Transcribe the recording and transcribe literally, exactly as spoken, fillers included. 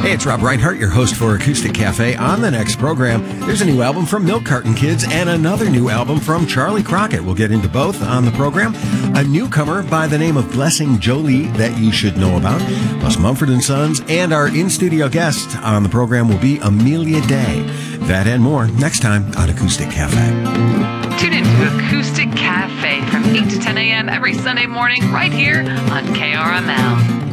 Hey, it's Rob Reinhart, your host for Acoustic Cafe. On the next program, there's a new album from Milk Carton Kids and another new album from Charlie Crockett. We'll get into both on the program. A newcomer by the name of Blessing Jolie that you should know about, plus Mumford and Sons, and our in-studio guest on the program will be Amelia Day. That and more next time on Acoustic Cafe. Tune in to Acoustic Cafe from eight to ten a.m. every Sunday morning right here on K R M L.